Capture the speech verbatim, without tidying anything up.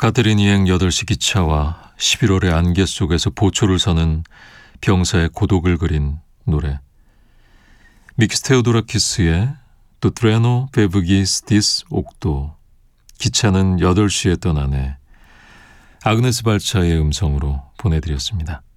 카테린이행 여덟 시 기차와 십일월의 안개 속에서 보초를 서는 병사의 고독을 그린 노래. 미키스 테오도라키스의 또 트레노 베브기스 디스 옥도. 기차는 여덟 시에 떠나네. 아그네스 발차의 음성으로 보내드렸습니다.